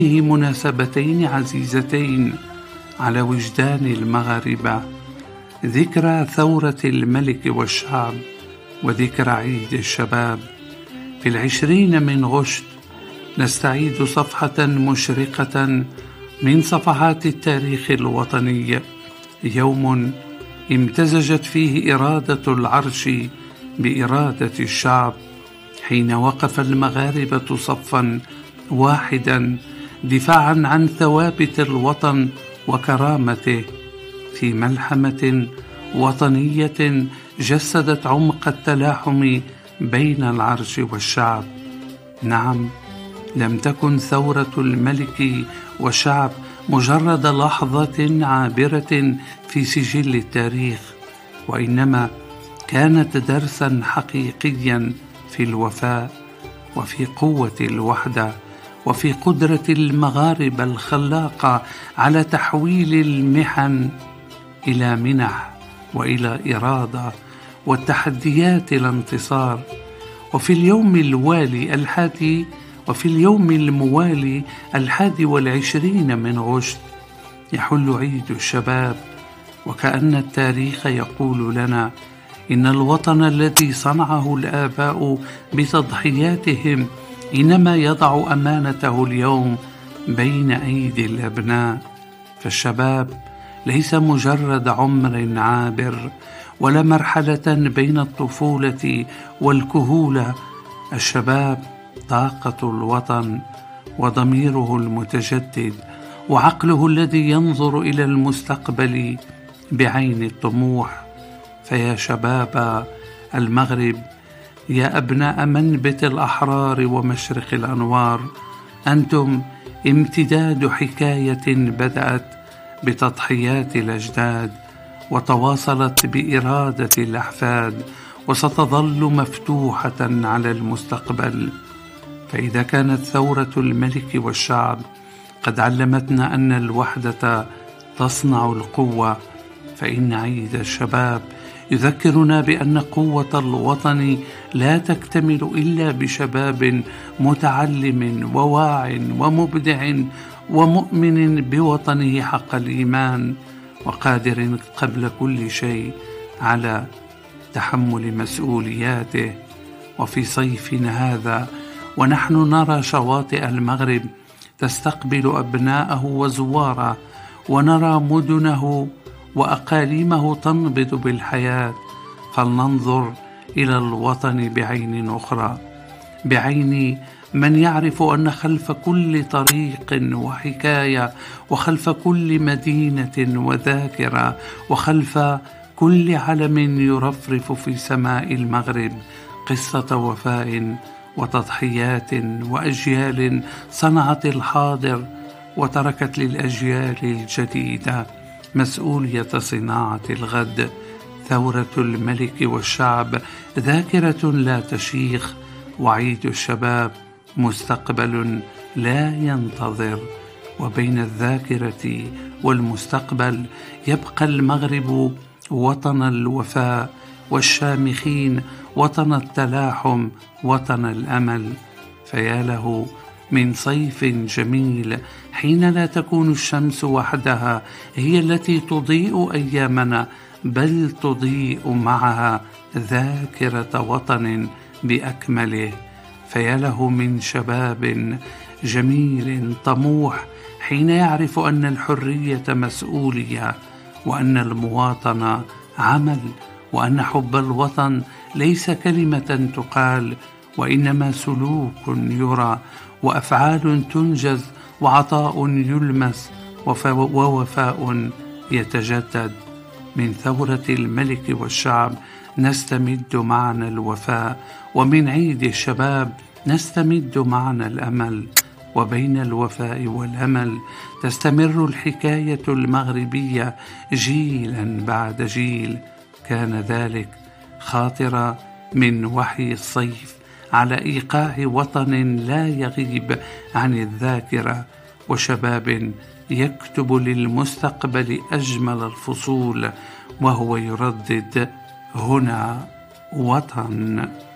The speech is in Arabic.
مناسبتين عزيزتين على وجدان المغاربة: ذكرى ثورة الملك والشعب، وذكرى عيد الشباب. في 20 من غشت نستعيد صفحة مشرقة من صفحات التاريخ الوطني، يوم امتزجت فيه إرادة العرش بإرادة الشعب، حين وقف المغاربة صفا واحدا دفاعا عن ثوابت الوطن وكرامته، في ملحمة وطنية جسدت عمق التلاحم بين العرش والشعب. نعم، لم تكن ثورة الملك والشعب مجرد لحظة عابرة في سجل التاريخ، وإنما كانت درسا حقيقيا في الوفاء، وفي قوة الوحدة، وفي قدرة المغاربة الخلاقة على تحويل المحن إلى منح، وإلى إرادة، والتحديات إلى انتصار. وفي اليوم الموالي 21 من غشت يحل عيد الشباب، وكأن التاريخ يقول لنا إن الوطن الذي صنعه الآباء بتضحياتهم إنما يضع أمانته اليوم بين أيدي الأبناء. فالشباب ليس مجرد عمر عابر ولا مرحلة بين الطفولة والكهولة. الشباب طاقة الوطن، وضميره المتجدد، وعقله الذي ينظر إلى المستقبل بعين الطموح. فيا شباب المغرب، يا أبناء منبت الأحرار ومشرق الأنوار، أنتم امتداد حكاية بدأت بتضحيات الأجداد، وتواصلت بإرادة الأحفاد، وستظل مفتوحة على المستقبل. فإذا كانت ثورة الملك والشعب قد علمتنا أن الوحدة تصنع القوة، فإن عيد الشباب يذكرنا بأن قوة الوطن لا تكتمل إلا بشباب متعلم وواع ومبدع ومؤمن بوطنه حق الإيمان، وقادر قبل كل شيء على تحمل مسؤولياته. وفي صيفنا هذا ونحن نرى شواطئ المغرب تستقبل أبناءه وزواره، ونرى مدنه وأقاليمه تنبض بالحياة، فلننظر إلى الوطن بعين أخرى، بعين من يعرف أن خلف كل طريق وحكاية، وخلف كل مدينة وذاكرة، وخلف كل علم يرفرف في سماء المغرب قصة وفاء وتضحيات، وأجيال صنعت الحاضر وتركت للأجيال الجديدة مسؤولية صناعة الغد. ثورة الملك والشعب ذاكرة لا تشيخ، وعيد الشباب مستقبل لا ينتظر. وبين الذاكرة والمستقبل يبقى المغرب وطن الوفاء، والشامخين وطن التلاحم، وطن الأمل. فيا له من صيف جميل حين لا تكون الشمس وحدها هي التي تضيء أيامنا، بل تضيء معها ذاكرة وطن بأكمله. فيا له من شباب جميل طموح حين يعرف أن الحرية مسؤولية، وأن المواطنة عمل، وأن حب الوطن ليس كلمة تقال، وإنما سلوك يرى، وأفعال تنجز، وعطاء يلمس، ووفاء يتجدد. من ثورة الملك والشعب نستمد معنى الوفاء، ومن عيد الشباب نستمد معنى الأمل. وبين الوفاء والأمل تستمر الحكاية المغربية جيلا بعد جيل. كان ذلك خاطرة من وحي الصيف على إيقاع وطن لا يغيب عن الذاكرة، وشباب يكتب للمستقبل أجمل الفصول، وهو يردد: هنا وطن.